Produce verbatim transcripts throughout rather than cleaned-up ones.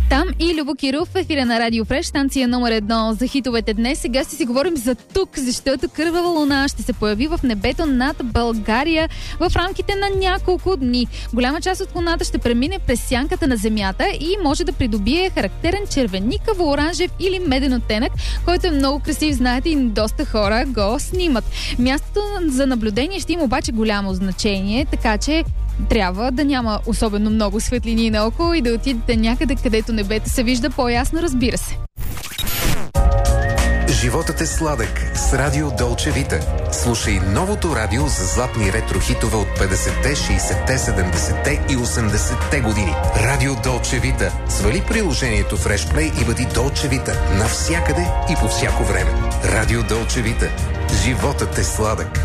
Там и Любо Киров в ефира на Радио Фреш, станция номер едно за хитовете днес. Сега ще си говорим за тук, защото кървава луна ще се появи в небето над България в рамките на няколко дни. Голяма част от луната ще премине през сянката на Земята и може да придобие характерен червеникаво, оранжев или меден оттенък, който е много красив, знаете, и доста хора го снимат. Мястото за наблюдение ще има обаче голямо значение, така че трябва да няма особено много светлини наоколо и да отидете някъде, където небето се вижда по-ясно, разбира се. Животът е сладък с Радио Долче Вита. Слушай новото радио за златни ретро-хитове от петдесетте, шейсетте, седемдесетте и осемдесетте години. Радио Долче Вита. Свали приложението Fresh Play и бъди Долче Вита навсякъде и по всяко време. Радио Долче Вита. Животът е сладък.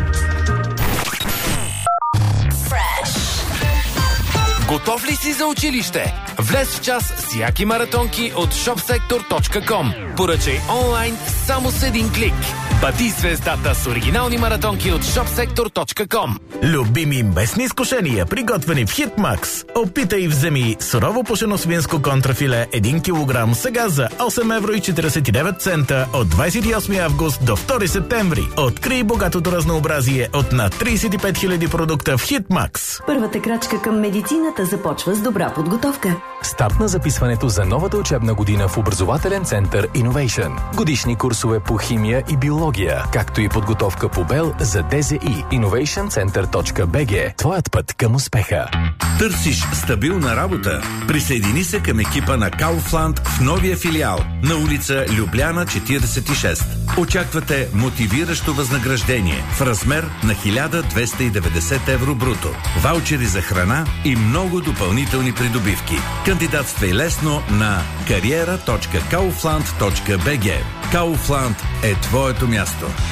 Готов ли си за училище? Влез в час с яки маратонки от шопсектор точка ком. Поръчай онлайн само с един клик. Бъди звездата с оригинални маратонки от шопсектор точка ком. Любими местни изкушения, приготвени в Хитмакс. Опитай и вземи сурово пушено свинско контрафиле един килограм сега за осем евро и четиридесет и девет цента от двадесет и осми август до втори септември. Открий богатото разнообразие от над тридесет и пет хиляди продукта в Хитмакс. Първата крачка към медицината започва с добра подготовка. Старт на записването за новата учебна година в образователен център Innovation. Годишни курсове по химия и биология, както и подготовка по БЕЛ за ДЗИ. инновейшън център точка би джи. Твоят път към успеха. Търсиш стабилна работа? Присъедини се към екипа на Kaufland в новия филиал на улица Любляна четиридесет и шест. Очаквате мотивиращо възнаграждение в размер на хиляда двеста и деветдесет евро бруто, ваучери за храна и много допълнителни придобивки. Кандидатствай лесно на кариера точка kaufland точка би джи. Kaufland е твоето място.